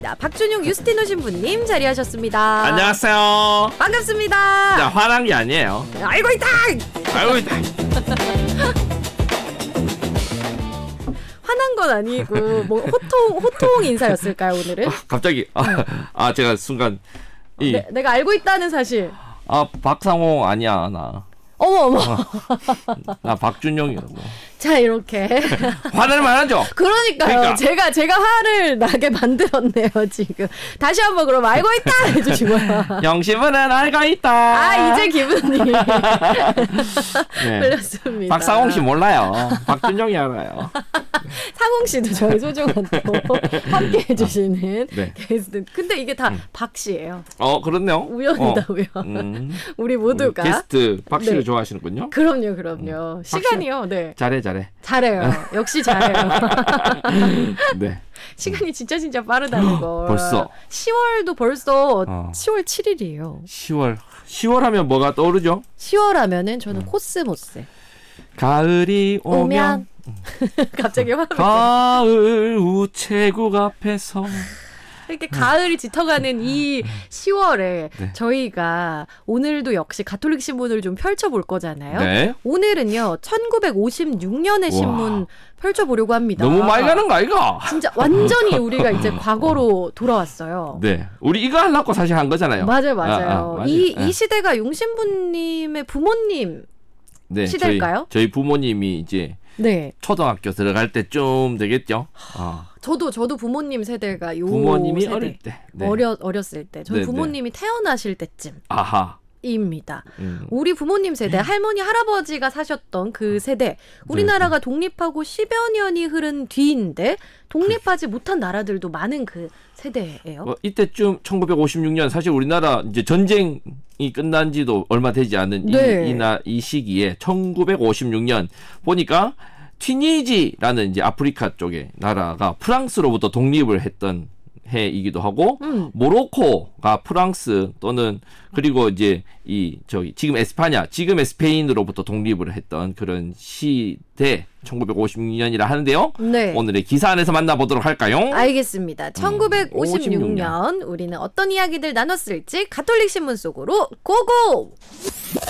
박준용 유스티노 신부님 자리하셨습니다. 안녕하세요. 반갑습니다. 자, 화난 게 아니에요. 알고 있다. 알고 있다. 화난 건 아니고 뭐 호통 인사였을까요 오늘은? 갑자기 제가 순간 내가 알고 있다는 사실. 박상호 아니야 나. 어머. 나 박준용이야. 뭐. 자 이렇게 화낼 만하죠. 그러니까요. 제가 화를 나게 만들었네요 지금. 다시 한번 그럼 알고 있다 해주시고요. 영신은 알고 있다. 이제 기분이 네. 풀렸습니다. 박상홍 씨 몰라요. 박준용이 알아요. 상홍 씨도 저희 소중한 또 함께 해주시는 네. 게스트. 근데 이게 다 박 씨예요. 그렇네요. 우연이다 우연. 우리 모두가 게스트 박 씨를 네. 좋아하시는군요. 그럼요. 시간이요. 네. 잘해요. 역시 잘해요. 네. 시간이 진짜 빠르다는 거. 벌써 10월도 벌써 10월 7일이에요. 10월 하면 뭐가 떠오르죠? 10월 하면은 저는 코스모스. 가을이 오면 갑자기 화가 가을 우체국 앞에서 이렇게 가을이 짙어가는 이 10월에 네. 저희가 오늘도 역시 가톨릭 신문을 좀 펼쳐볼 거잖아요. 네. 오늘은요 1956년의 신문 펼쳐보려고 합니다. 너무 많이 가는 거 아이가? 진짜 완전히 우리가 이제 과거로 돌아왔어요. 네, 우리 이거 하려고 사실 한 거잖아요. 맞아요. 이 시대가 용신부님의 부모님 네, 시대일까요? 저희 부모님이 이제 네. 초등학교 들어갈 때쯤 되겠죠. 저도 부모님 세대가 요 부모님이 세대. 어릴 때, 네. 어렸을 때, 저희 네, 부모님이 태어나실 때쯤. 아하. 입니다. 우리 부모님 세대, 할머니, 할아버지가 사셨던 그 세대, 우리나라가 독립하고 10여 년이 흐른 뒤인데 독립하지 못한 나라들도 많은 그 세대예요. 이때쯤 1956년 사실 우리나라 이제 전쟁이 끝난 지도 얼마 되지 않은 네. 이 시기에 1956년 보니까 튀니지라는 이제 아프리카 쪽의 나라가 프랑스로부터 독립을 했던 해이기도 하고 모로코가 프랑스 또는 그리고 이제 지금 에스파냐 지금의 스페인으로부터 독립을 했던 그런 시대 1956년이라 하는데요. 네. 오늘의 기사 안에서 만나보도록 할까요? 알겠습니다. 1956년 우리는 어떤 이야기들 나눴을지 가톨릭 신문 속으로 고고!